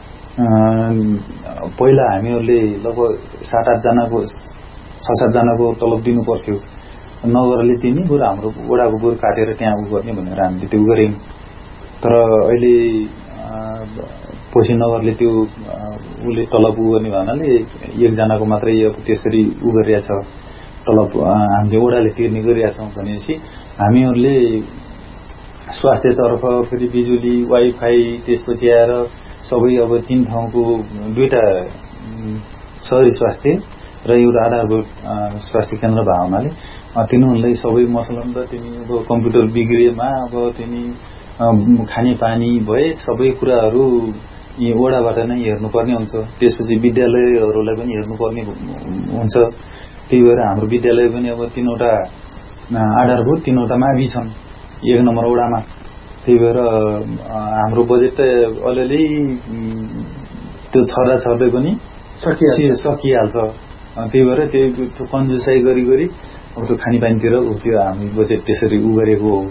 पहिला हामीहरूले लगभग 7-8 जनाको 6-7 जनाको तलब दिनु पर्थ्यो। नगरले तिनी बरु हाम्रो वडाको बरु काटेर त्यहाँ उ गर्ने भनेर हामीले त्यो गऱ्यौँ। तर अहिले पछि नगरले त्यो उसले तलब उ गर्ने भन्नाले 1 जनाको मात्रै अब त्यसरी उ गरिरहेछ, तलब हामीले वडाले तिर्ने गरिरहेछौँ। भनेपछि हामीहरूले स्वास्थ्यतर्फ फेरि बिजुली, वाइफाई, त्यसपछि आएर सबै अब 3 ठाउँको 2टा सहरी स्वास्थ्य र एउटा आधारभूत स्वास्थ्य केन्द्र भएको हुनाले तिनीहरूलाई सबै मसलन र तिनी अब कम्प्युटर बिग्रिएमा अब तिनी खानेपानी भए सबै कुराहरू यी वडाबाट नै हेर्नुपर्ने हुन्छ। त्यसपछि विद्यालयहरूलाई पनि हेर्नुपर्ने हुन्छ। त्यही भएर हाम्रो विद्यालय पनि अब 3वटा आधारभूत 3वटा मावि छन् 1 नम्बर वडामा। त्यही भएर हाम्रो बजेट त अलिअलि त्यो छर्दै पनि सकिहाल्छ। त्यही भएर त्यो कन्जुसाइ गरी अब त्यो खानेपानीतिर त्यो हामी बजेट त्यसरी उ गरेको हो।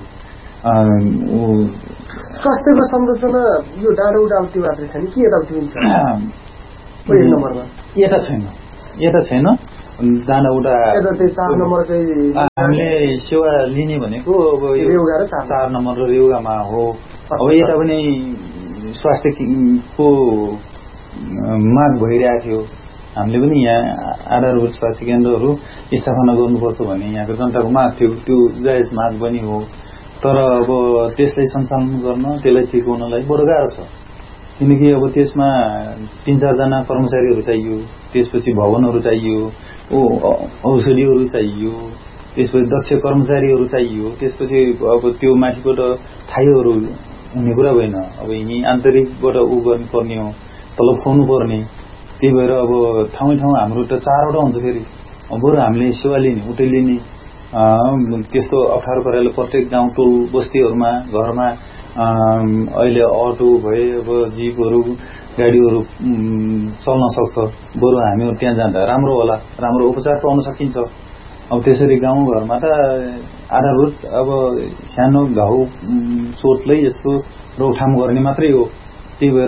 स्वास्थ्यको संरचना यो डाँडो उडाउटी मात्रै छ नि कि यताउति पनि छ? 1 नम्बरमा यता छैन डाँडा उडा। 4 नम्बरकै हामीले सेवा लिने भनेको अब 4 नम्बर र रेउगामा हो। अब यता पनि स्वास्थ्यको माग भइरहेको थियो। हामीले पनि यहाँ आधारभूत स्वास्थ्य केन्द्रहरू स्थापना गर्नुपर्छ भन्ने यहाँको जनताको माग थियो। त्यो जायज माग पनि हो। तर अब त्यसलाई सञ्चालन गर्न, त्यसलाई ठिक हुनलाई बडो गाह्रो छ। किनकि अब त्यसमा 3-4 जना कर्मचारीहरू चाहियो, त्यसपछि भवनहरू चाहियो, औषधिहरू चाहियो, त्यसपछि दक्ष कर्मचारीहरू चाहियो, त्यसपछि अब त्यो माथिबाट थाइहरू हुने कुरा होइन। अब यिनी आन्तरिकबाट उ गर्नुपर्ने हो, तलब खुवाउनु पर्ने। त्यही भएर अब ठाउँ हाम्रो त 4वटा हुन्छ। फेरि बरु हामीले सेवा लिने उतै लिने त्यस्तो अप्ठ्यारो परेर प्रत्येक गाउँ टोल बस्तीहरूमा घरमा अहिले अटो भए अब जिपहरू गाडीहरू चल्न सक्छ। बरु हामीहरू त्यहाँ जाँदा राम्रो होला, राम्रो उपचार पाउन सकिन्छ। अब त्यसरी गाउँघरमा त आधारभूत अब सानो घाउ चोटलाई यसको रोकथाम गर्ने मात्रै हो। त्यही भएर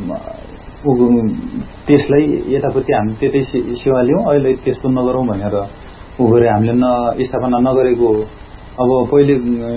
त्यसलाई यतापट्टि हामी त्यतै सेवा लियौँ। अहिले त्यस्तो नगरौँ भनेर उ गरे हामीले स्थापना नगरेको। अब पहिले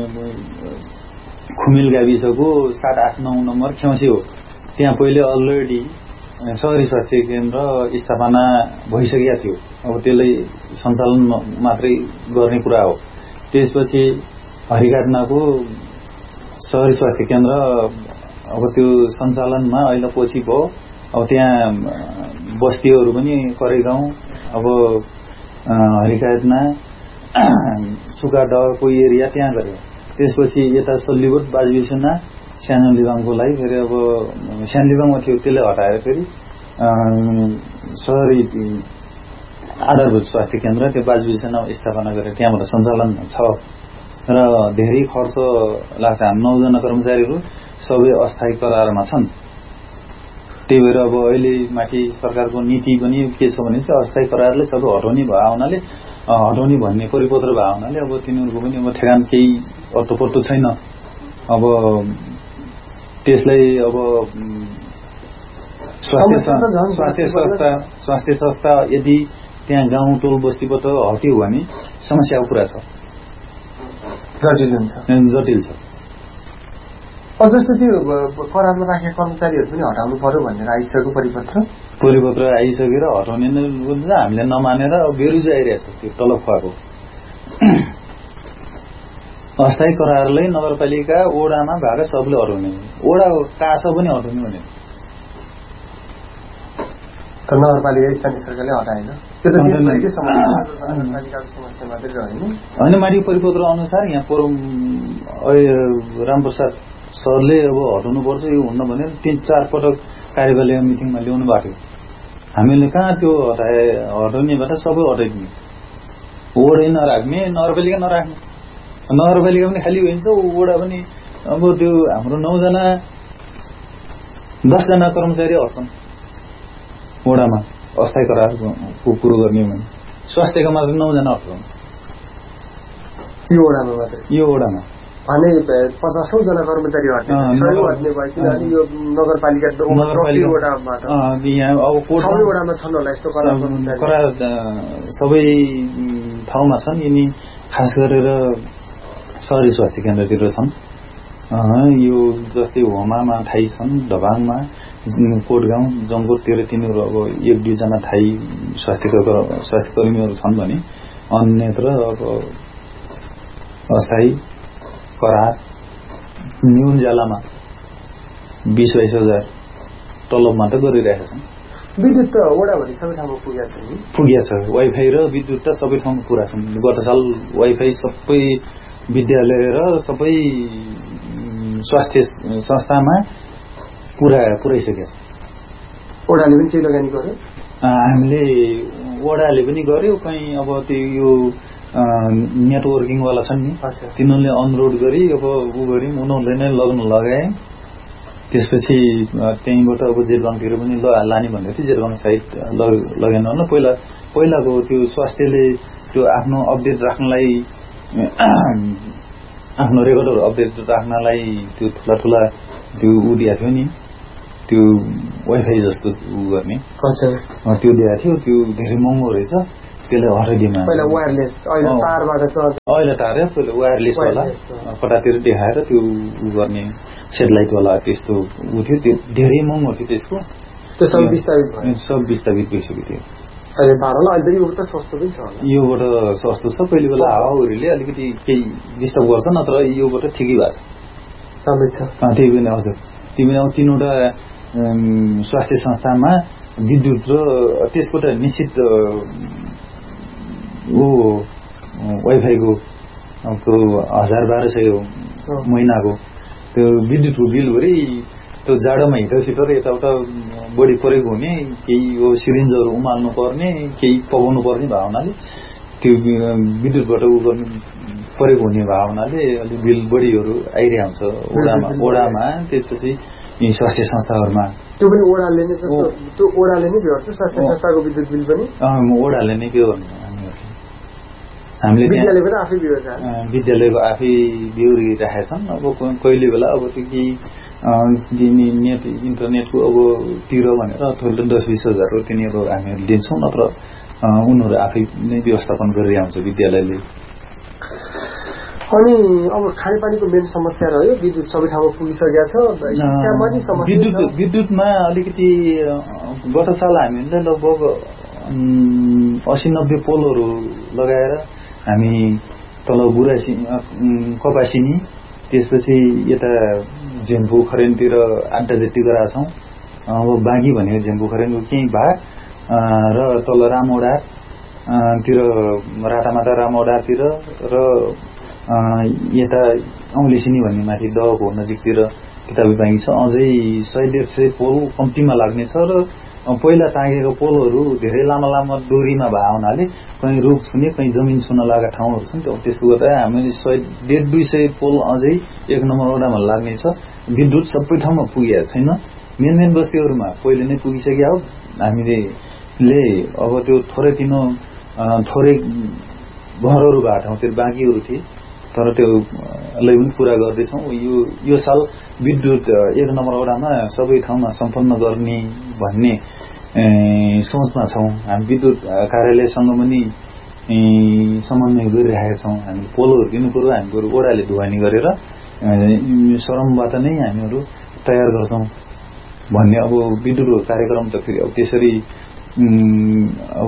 खुमिल गाविसको 7-8-9 नम्बर खेउसी हो, त्यहाँ पहिले अलरेडी सहरी स्वास्थ्य केन्द्र स्थापना भइसकेको थियो। अब त्यसलाई सञ्चालन मात्रै गर्ने कुरा हो। त्यसपछि हरिकाट्नको सहरी स्वास्थ्य केन्द्र अब त्यो सञ्चालनमा अहिले पछि भयो। अब त्यहाँ बस्तीहरू पनि करेगाउँ अब हरिकाट्ना सुकाडको एरिया त्यहाँ गऱ्यो। त्यसपछि यता सल्लीगोट बाजबिसुना सानो लिबाङको लागि फेरि अब सानो लिबाङमा थियो त्यसलाई हटाएर फेरि सहरी आधारभूत स्वास्थ्य केन्द्र त्यो बाजबिसुना स्थापना गरेर त्यहाँबाट सञ्चालन छ र धेरै खर्च लाग्छ। हामी 9 जना कर्मचारीहरू सबै अस्थायी करारमा छन्। त्यही भएर अब अहिले माथि सरकारको नीति पनि के छ भने चाहिँ अस्थायी करारलाई सबै हटाउने भयो हुनाले हटाउने भन्ने परिपत्र भयो हुनाले अब तिनीहरूको पनि अब ठेगान केही अटोपट्टो छैन। अब त्यसलाई अब स्वास्थ्य संस्था यदि त्यहाँ गाउँ टोल बस्तीबाट हट्यो भने समस्याको कुरा छ, जटिल छ। जस्तो त्यो करारमा राखेका कर्मचारीहरू पनि हटाउनु पर्यो भनेर आइसकेको परिपत्र आइसकेर हटाउने हामीले नमानेर बेरुजी आइरहेछ। त्यो तलब खुवाएको अस्थायी करारलाई नगरपालिका ओडामा भएका सबले हटाउने, ओडा कास पनि हटाउने भने नगरपालिका स्थानीय सरकारले हटाएन। त्यो त देशभरिकै नगरपालिकाको समस्या मात्रै रहेन होइन। माथि परिपत्र अनुसार यहाँ रामप्रसाद सरले अब हटाउनुपर्छ यो हुन्न भनेर 3-4 पटक कार्यपालिका मिटिङमा ल्याउनु भएको थियो। हामीले कहाँ त्यो हटाउनेबाट सबै हटाइदिने, ओडै नराख्ने, नगरपालिका नराख्ने। नगरपालिका पनि खाली भइन्छ, ओडा पनि अब त्यो हाम्रो 10जना कर्मचारी हट्छन् ओडामा अस्थायी करारको कुरो गर्ने भने। स्वास्थ्यका मात्र 9जना हट्छन् यो ओडामा भने 50औं जना कर्मचारी हट्ने भयो। किनभने यो नगरपालिका यहाँ अब ओडामा छन् होला यस्तो करार सबै ठाउँमा छन्। यिनी खास गरेर शहरी स्वास्थ्य केन्द्रतिर छन्। यो जस्तै होमामा थाई छन्, ढबाङमा, कोटगाउँ, जङ्गोटतिर तिनीहरू अब 1-2 जना थाई स्वास्थ्यकर्मीहरू छन् भने अन्यत्र अब अस्थायी करार न्यून ज्यालामा 20-22 हजार तलबमा त गरिरहेका छन्। विद्युत त ओडाभरि सबै ठाउँमा पुगेको छ। वाइफाई र विद्युत त सबै ठाउँमा पुरा छन्। गत साल वाइफाई सबै विद्यालय र सबै स्वास्थ्य संस्थामा पुराइसकेको छ। ओडाले पनि केही लगानी गर्यो, हामीले ओडाले पनि गर्यो। कहीँ अब त्यो यो नेटवर्किङवाला छन् नि, तिनीहरूले अनुरोध गरी अब उनीहरूले नै लगाए। त्यसपछि त्यहीँबाट अब जेटबाङतिर पनि लाने भन्दै थियो। जेटबाङ साइड लगेन होला। पहिलाको त्यो स्वास्थ्यले त्यो आफ्नो अपडेट राख्नलाई, आफ्नो रेकर्डहरू अपडेट राख्नलाई त्यो ठुला त्यो दिएको थियो नि, त्यो वाइफाई जस्तो गर्ने त्यो दिएको थियो। त्यो धेरै महँगो रहेछ, त्यसले हटाइदिएमा। अहिले तार पहिला वायरलेस वाला कतातिर देखाएर त्यो गर्ने सेटेलाइट वाला त्यस्तो थियो। त्यो धेरै महँगो थियो। त्यसको सब विस्थापित भइसक्यो थियो। योबाट सस्तो छ। पहिले बेला हावाहुरीले अलिकति केही डिस्टर्ब गर्छ, नत्र योबाट ठिकै भएको छ। त्यही पनि हजुर, तिमी 3वटा स्वास्थ्य संस्थामा विद्युत र त्यसको त निश्चित वाइफाईको 1200 महिनाको त्यो विद्युतको बिलभरि त्यो जाडोमा हिटर यताउता बढी परेको हुने, केही यो सिरिन्जहरू उमाल्नु पर्ने, केही पकाउनु पर्ने भावनाले त्यो विद्युतबाट गर्नु परेको हुने भावनाले अलि बिल बढीहरू आइरहेको हुन्छ ओडामा। त्यसपछि यी स्वास्थ्य संस्थाहरूमा त्यो पनि ओडाले नै बिहोर्छ। स्वास्थ्य संस्थाको विद्युत बिल पनि ओडाले नै बिहोर्नु। हामीले विद्यालयको आफै बिहोरिरहेका छन्। अब कहिले बेला अब त्यो केही इन्टरनेटको अब तिर भनेर 10-20 हजार तिनीहरू हामीहरू दिन्छौँ, नत्र उनीहरू आफै नै व्यवस्थापन गरिरहेको हुन्छ विद्यालयले। अनि अब खानेपानीको मेन समस्या रह्यो। विद्युत सबै ठाउँमा पुगिसकेको छ। शिक्षामा नि समस्या विद्युतमा अलिकति गत साल हामीले लगभग 80-90 पोलहरू लगाएर हामी तल कपासिनी, त्यसपछि यता झेम्पु खरेनतिर आड्डा जति गराएका छौँ। अब बाँकी भनेको झेम्पु खरेनको केही भाग र तल रामोडातिर, राटामाटा रामोडातिर र यता औँलीसिनी भन्ने माथि दहको नजिकतिर किताबी बाँकी छ। अझै 100-150 पोल कम्तीमा लाग्नेछ र पहिला टाँगेको पोलहरू धेरै लामा दोरीमा भए हुनाले कहीँ रुख छुने, कहीँ जमिन छुन लागेका ठाउँहरू छन्। त्यसो गर्दा हामीले 100-150 पोल अझै 1 नम्बर ओडामा लाग्नेछ। विद्युत सबै ठाउँमा पुगेको छैन। मेन बस्तीहरूमा पहिले नै पुगिसक्यो हो। हामीले अब त्यो थोरै घरहरू भए ठाउँतिर बाँकीहरू थिए, तर त्योलाई पनि पुरा गर्दैछौँ। यो साल विद्युत 1 नम्बर ओडामा सबै ठाउँमा सम्पन्न गर्ने भन्ने सोचमा छौँ। हामी विद्युत कार्यालयसँग पनि समन्वय गरिरहेका छौँ। हामी पोलहरू दिनु पर्यो, हामी बरु ओडाले ढुवानी गरेर श्रमबाट नै हामीहरू तयार गर्छौँ भन्ने अब विद्युत कार्यक्रम त फेरि अब त्यसरी अब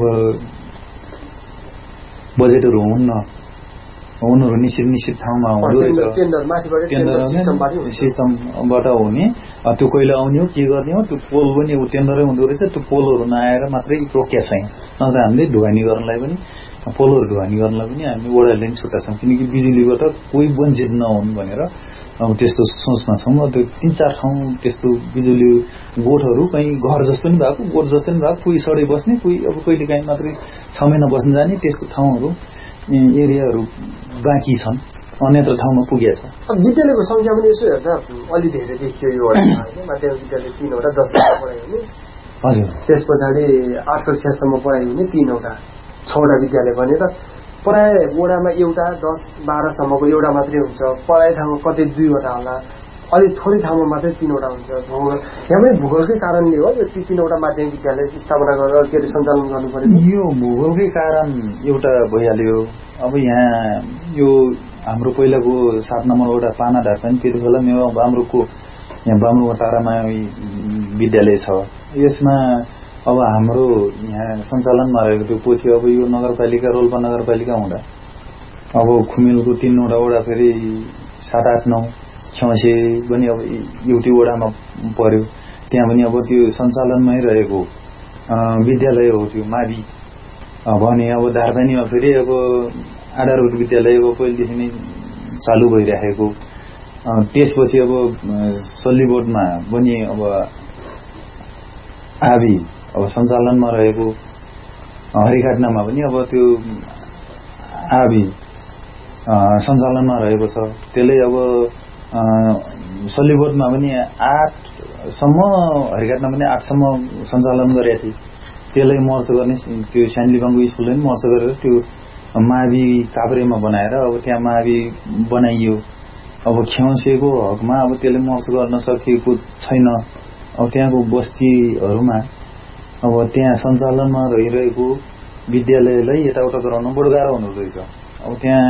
बजेटहरू हुन्न, उनीहरू निश्चित ठाउँमा हुँदो रहेछ, टेन्डर सिस्टमबाट हुने। त्यो कहिले आउने हो, के गर्ने हो, त्यो पोल पनि टेन्डरै हुँदो रहेछ। त्यो पोलहरू नआएर मात्रै रोकिया छैन, नत्र हामीले ढुवानी गर्नलाई पनि, पोलहरू ढुवानी गर्नलाई पनि हामी ओडाले नै छुट्टा छौँ, किनकि बिजुलीबाट कोही वञ्चित नहुन् भनेर अब त्यस्तो सोचमा छौँ। त्यो 3-4 ठाउँ त्यस्तो बिजुली गोठहरू कहीँ घर जस्तो पनि भएको, गोठ जस्तो पनि भएको, कोही सडै बस्ने, कोही अब कहिले काहीँ मात्रै 6 महिना बस्न जाने, त्यस्तो ठाउँहरू एरियाहरू बाँकी छन्, अन्यत्र ठाउँमा पुगेको छ। विद्यालयको संख्या पनि यसो हेर्दा अलि धेरै देखियो यो वडामा होइन। माध्यमिक विद्यालय 3वटा 10वटा पढाइ हुने, हजुर। त्यस पछाडि 8 कक्षासम्म पढाइ हुने 3वटा 6वटा विद्यालय भनेर प्राय वडामा एउटा 10-12सम्मको एउटा मात्रै हुन्छ। पढाइ ठाउँमा कतै 2वटा होला, अलिक थोरै ठाउँमा मात्रै 3वटा हुन्छ। यहाँ पनि भूगोलकै कारणले हो यो 3वटा माध्यमिक विद्यालय स्थापना गरेर के अरे सञ्चालन गर्नु पर्यो। यो भूगोलकै कारण एउटा भइहाल्यो। अब यहाँ यो हाम्रो पहिलाको 7 नम्बर वडा पाना ढाका पनि त्यति बेला मेरो बाम्रुको यहाँ बाम्रुको टाढामा विद्यालय छ। यसमा अब हाम्रो यहाँ सञ्चालनमा रहेको त्यो पछि अब यो नगरपालिका रोल्पा नगरपालिका हुँदा अब खुमेलको 3वटा वडा फेरि 7, 8, 9 छ्याउसे पनि अब एउटै वडामा पर्यो। त्यहाँ पनि अब त्यो सञ्चालनमै रहेको विद्यालय हो त्यो मावि भने। अब धारपानीमा फेरि अब आधारभूत विद्यालय अब पहिलेदेखि नै चालु भइरहेको। त्यसपछि अब सल्लीबोटमा पनि अब आबी अब सञ्चालनमा रहेको। हरिघाटनामा पनि अब त्यो आबी सञ्चालनमा रहेको छ। त्यसले अब सल्लीबोटमा पनि 8सम्म, हरिघाटमा पनि 8सम्म सञ्चालन गरेका थिए। त्यसलाई मर्च गर्ने त्यो सानलिबाङको स्कुलले पनि मर्च गरेर त्यो मावि काभ्रेमा बनाएर अब त्यहाँ मावि बनाइयो। अब ख्याउसेको हकमा अब त्यसले मर्च गर्न सकिएको छैन। अब त्यहाँको बस्तीहरूमा अब त्यहाँ सञ्चालनमा रहिरहेको विद्यालयलाई यताउता गराउन बडो गाह्रो हुँदो रहेछ। अब त्यहाँ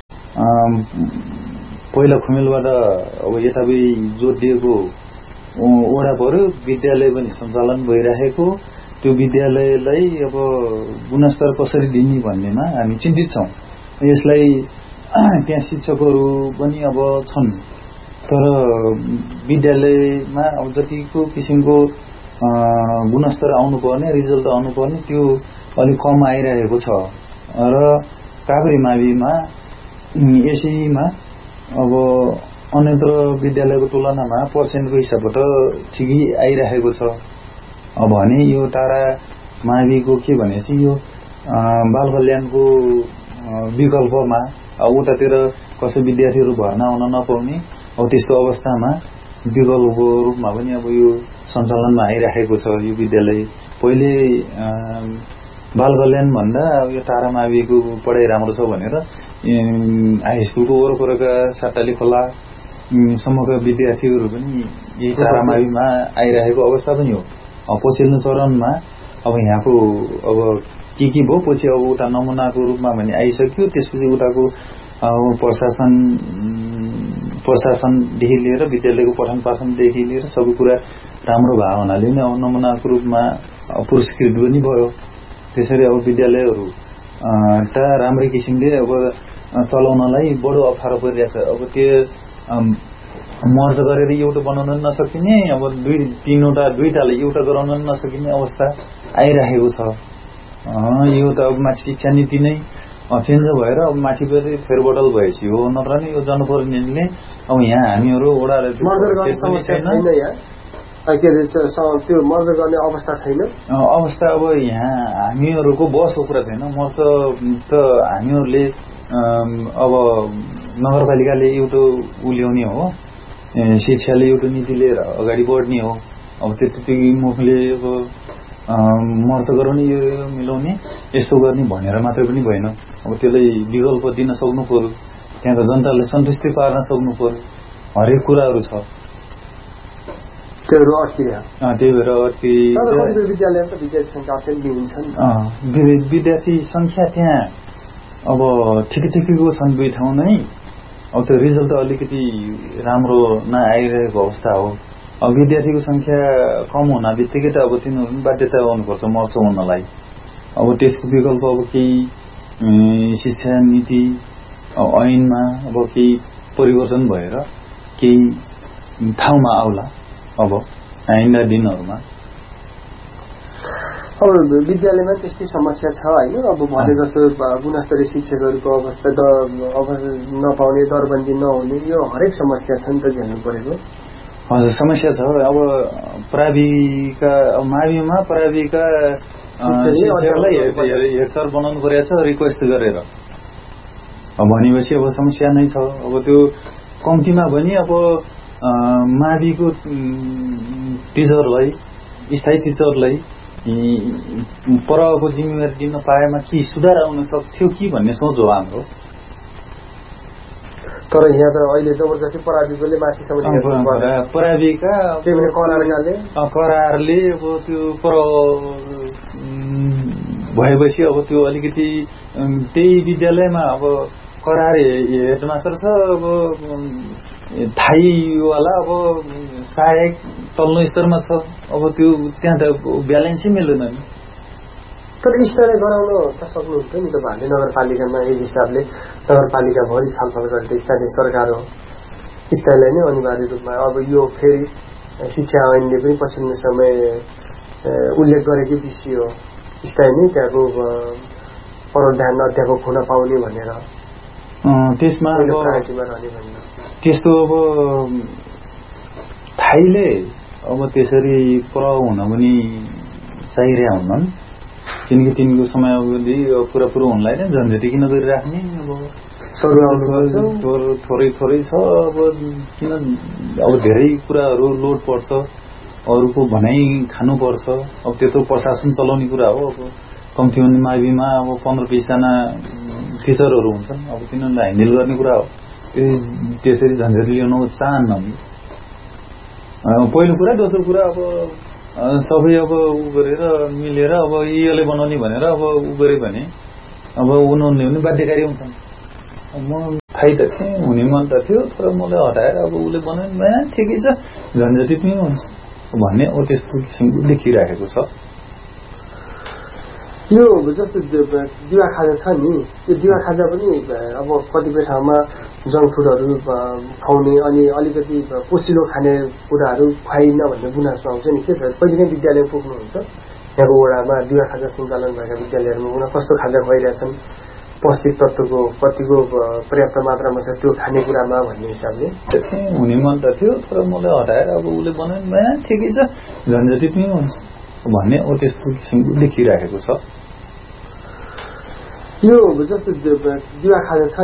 पहिला खुमेलबाट अब यताबै जोडिएको वडा पर्यो, विद्यालय पनि सञ्चालन भइरहेको। त्यो विद्यालयलाई अब गुणस्तर कसरी दिने भन्नेमा हामी चिन्तित छौँ। यसलाई त्यहाँ शिक्षकहरू पनि अब छन्, तर विद्यालयमा अब जतिको किसिमको गुणस्तर आउनुपर्ने, रिजल्ट आउनुपर्ने त्यो अलिक कम आइरहेको छ। र काभ्रे माविमा यसैमा अब अन्यत्र विद्यालयको तुलनामा पर्सेन्टको हिसाबबाट ठिकै आइरहेको छ। अब भने यो टाढा माविको के भनेपछि यो बाल कल्याणको विकल्पमा अब उतातिर कसै विद्यार्थीहरू भर्ना हुन नपाउने, अब त्यस्तो अवस्थामा विकल्पको रूपमा पनि अब यो सञ्चालनमा आइरहेको छ यो विद्यालय। पहिले बाल कल्याण भन्दा अब यो टाढा माविको पढाइ राम्रो छ भनेर हाई स्कुलको वरपरका साटाली खोला सम्मका विद्यार्थीहरू पनि यही टाढा माविमा आइरहेको अवस्था पनि हो। पछिल्लो चरणमा अब यहाँको अब के भयो, पछि अब उता नमुनाको रूपमा भने आइसक्यो। त्यसपछि उताको प्रशासनदेखि लिएर विद्यालयको पठन पाठनदेखि लिएर सबै कुरा राम्रो भएको हुनाले नै अब नमुनाको रूपमा पुरस्कृत पनि भयो। त्यसरी अब विद्यालयहरू त राम्रै किसिमले अब चलाउनलाई बडो अप्ठ्यारो परिरहेछ। अब त्यो मर्ज गरेर एउटा बनाउन नसकिने, अब 2-3वटालाई एउटा गराउन नसकिने अवस्था आइरहेको छ। यो त अब माथि शिक्षा नीति नै चेन्ज भएर अब माथि फेरबदल भएपछि हो, नत्र नि यो जनप्रतिनिधिले अब यहाँ हामीहरू वडा त्यो मर्ज गर्ने अवस्था छैन। अवस्था अब यहाँ हामीहरूको बसको कुरा छैन। मर्ज त हामीहरूले अब नगरपालिकाले एउटा ल्याउने हो, शिक्षाले एउटा नीति लिएर अगाडि बढ्ने हो। अब त्यति मुखले अब मर्च गराउने, यो मिलाउने, यस्तो गर्ने भनेर मात्रै पनि भएन। अब त्यसलाई विकल्प दिन सक्नु पर्यो, त्यहाँको जनतालाई सन्तुष्टि पार्न सक्नु पर्यो, हरेक कुराहरू छ। त्यही भएर अट्किरह्यो विद्यालयमा त विद्यार्थी संख्या अत्यन्तै हुन्छन् विद्यार्थी संख्या त्यहाँ अब ठिकैको छन् दुई ठाउँ नै अब त्यो रिजल्ट त अलिकति राम्रो नआइरहेको अवस्था हो अब विद्यार्थीको संख्या कम हुन बित्तिकै त अब तिनीहरू बाध्यता गर्नुपर्छ मर्छ हुनलाई अब त्यसको विकल्प अब केही शिक्षा नीति ऐनमा अब केही परिवर्तन भएर केही ठाउँमा आउला अब आइन्दा दिनहरूमा अब विद्यालयमा त्यस्तै समस्या छ होइन अब भने जस्तो गुणस्तरीय शिक्षकहरूको अवस्था नपाउने दरबन्दी नहुने यो हरेक समस्या छ नि त झेल्नु परेको हजुर समस्या छ अब प्राविका माविमा प्राविका शिक्षकलाई हेरचाह बनाउनु परेको छ रिक्वेस्ट गरेर भनेपछि अब समस्या नै छ अब त्यो कम्तीमा पनि अब माविको टिचरलाई स्थायी टिचरलाई परको जिम्मेवारी दिन पाएमा के सुधार आउन सक्थ्यो कि भन्ने सोच हो हाम्रो तर यहाँ त अहिले जबरजस्ती पराविकोले माथिसम्म पराविका करारले अब त्यो पर भएपछि अब त्यो अलिकति त्यही विद्यालयमा अब करार हेडमास्टर छ अब थाईवाला अब सहायक तल्लो स्तरमा छ अब त्यो त्यहाँ त ब्यालेन्सै मिल्दैन नि तर स्तरले गराउन त सक्नुहुन्थ्यो नि तपाईँहरूले नगरपालिकामा एक हिसाबले नगरपालिकाभरि छलफल गरेर स्थानीय सरकार हो स्तरलाई नै अनिवार्य रूपमा अब यो फेरि शिक्षा ऐनले पनि पछिल्लो समय उल्लेख गरेकै विषय हो स्थायी नै त्यहाँको परध्यान अध्यापक हुन पाउने भनेर त्यसमा त्यस्तो अब थाईले अब त्यसरी पर हुन पनि चाहिरहेका हुन्छन् किनकि तिनको समयावधि पुरापुरो हुनलाई नै झन्झटी किन गरिराख्ने अब थोरै छ अब किन अब धेरै कुराहरू लोड पर्छ अरूको भनाइ खानुपर्छ अब त्यो त प्रशासन चलाउने कुरा हो अब कम्ती माविमा अब 15-20 जना टिचरहरू हुन्छन् अब तिनीहरूलाई ह्यान्डल गर्ने कुरा हो त्यसरी झन्झट ल्याउन चाहन्न पहिलो कुरा दोस्रो कुरा अब सबै अब उ गरेर मिलेर अब यसले बनाउने भनेर अब उ गरे भने अब उनीहरूले पनि बाध्यकारी हुन्छन् म थाहै त थिएँ हुने मन त थियो तर मलाई हटाएर अब उसले बनाउने ठिकै छ झन्झटी पनि हुन्छ भन्ने अब त्यस्तो किसिमको देखिरहेको छ यो जस्तो दिवा खाजा छ नि यो दिवा खाजा पनि अब कतिपय ठाउँमा जङ्क फुडहरू खुवाउने अनि अलिकति पोसिलो खाने कुराहरू खुवाइन भन्ने गुनासो आउँछ नि के छ कहिलेकाहीँ विद्यालयमा पुग्नुहुन्छ यहाँको वडामा दिवा खाजा सञ्चालन भएका विद्यालयहरूमा उनीहरू कस्तो खाजा खुवाइरहेछन् पौष्टिक तत्त्वको कतिको पर्याप्त मात्रामा छ त्यो खानेकुरामा भन्ने हिसाबले हुने मन त थियो तर मलाई हटाएर अब उसले बनाउने ठिकै छ झन्झटी पनि हुन्छ भन्ने अब त्यस्तो किसिमको देखिरहेको छ यो जस्तो दिवा खाजा छ